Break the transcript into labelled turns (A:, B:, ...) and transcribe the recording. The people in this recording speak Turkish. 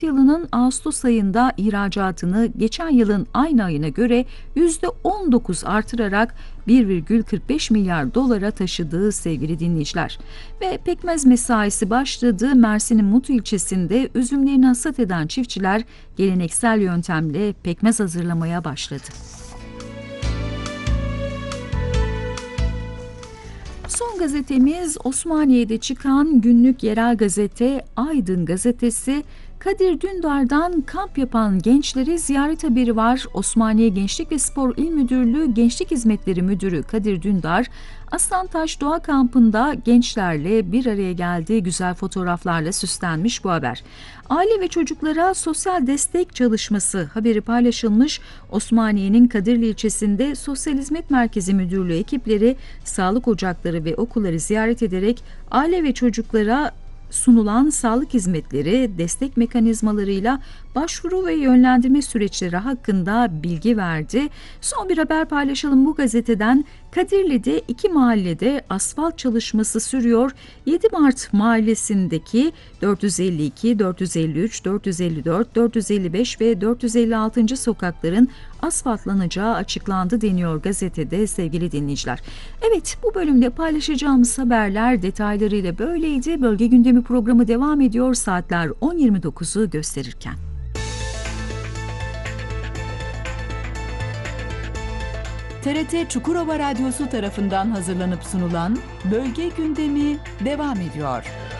A: yılının Ağustos ayında ihracatını geçen yılın aynı ayına göre %19 artırarak 1,45 milyar dolara taşıdığı sevgili dinleyiciler. Ve pekmez mesaisi başladı. Mersin'in Mutu ilçesinde üzümlerini hasat eden çiftçiler geleneksel yöntemle pekmez hazırlamaya başladı. Son gazetemiz Osmaniye'de çıkan günlük yerel gazete Aydın Gazetesi. Kadir Dündar'dan kamp yapan gençleri ziyaret haberi var. Osmaniye Gençlik ve Spor İl Müdürlüğü Gençlik Hizmetleri Müdürü Kadir Dündar, Aslantaş Doğa Kampı'nda gençlerle bir araya geldiği güzel fotoğraflarla süslenmiş bu haber. Aile ve çocuklara sosyal destek çalışması haberi paylaşılmış. Osmaniye'nin Kadirli ilçesinde Sosyal Hizmet Merkezi Müdürlüğü ekipleri sağlık ocakları ve okulları ziyaret ederek aile ve çocuklara sunulan sağlık hizmetleri, destek mekanizmalarıyla başvuru ve yönlendirme süreçleri hakkında bilgi verdi. Son bir haber paylaşalım bu gazeteden. Kadirli'de 2 mahallede asfalt çalışması sürüyor. 7 Mart mahallesindeki 452, 453, 454, 455 ve 456. sokakların asfaltlanacağı açıklandı deniyor gazetede sevgili dinleyiciler. Evet, bu bölümde paylaşacağımız haberler detaylarıyla böyleydi. Bölge Gündemi programı devam ediyor saatler 10.29'u gösterirken.
B: TRT Çukurova Radyosu tarafından hazırlanıp sunulan Bölge Gündemi devam ediyor.